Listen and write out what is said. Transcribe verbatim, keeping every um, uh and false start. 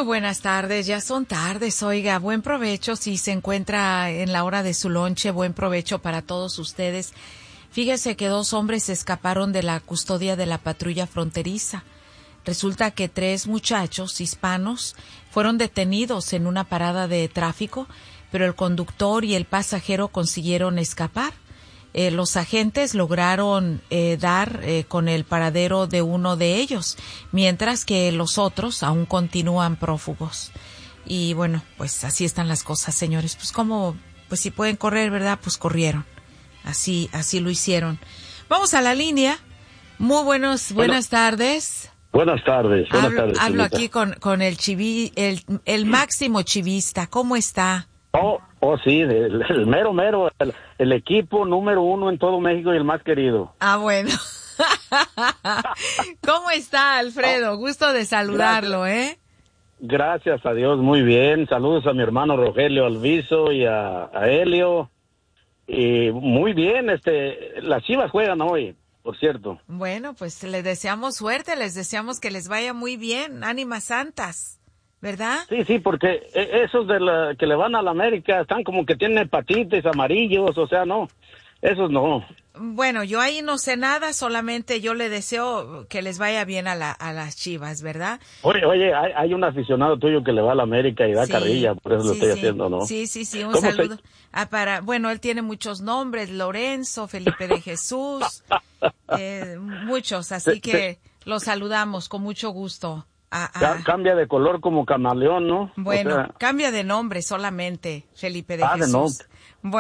buenas tardes, ya son tardes, oiga, buen provecho si se encuentra en la hora de su lonche, buen provecho para todos ustedes. Fíjese que dos hombres escaparon de la custodia de la patrulla fronteriza. Resulta que tres muchachos hispanos fueron detenidos en una parada de tráfico, pero el conductor y el pasajero consiguieron escapar. Eh, los agentes lograron eh, dar eh, con el paradero de uno de ellos, mientras que los otros aún continúan prófugos. Y bueno, pues así están las cosas, señores. Pues como, pues si pueden correr, ¿verdad? Pues corrieron. Así, así lo hicieron. Vamos a la línea. Muy buenos, buenas bueno. tardes. Buenas tardes, buenas hablo, tardes. Hablo aquí con, con el chivi, el, el máximo chivista. ¿Cómo está? Oh, oh sí, el, el mero mero, el, el equipo número uno en todo México y el más querido. Ah, bueno. ¿Cómo está, Alfredo? Gusto de saludarlo, Gracias. ¿eh? Gracias a Dios, muy bien. Saludos a mi hermano Rogelio Alviso y a, a Helio. Y muy bien, este, las Chivas juegan hoy, por cierto. Bueno, pues les deseamos suerte, les deseamos que les vaya muy bien, ánimas santas, ¿verdad? Sí, sí, porque esos de la, que le van a la América están como que tienen hepatitis amarillos, o sea, no, esos no. Bueno, yo ahí no sé nada, solamente yo le deseo que les vaya bien a, la, a las Chivas, ¿verdad? Oye, oye, hay, hay un aficionado tuyo que le va a la América y da sí, carrilla, por eso sí, lo estoy sí. haciendo, ¿no? Sí, sí, sí, un saludo. Ah, para, bueno, él tiene muchos nombres, Lorenzo, Felipe de Jesús, eh, muchos, así se, que se, los saludamos con mucho gusto. A, a... Cambia de color como camaleón, ¿no? Bueno, o sea, cambia de nombre solamente, Felipe de ah, Jesús. De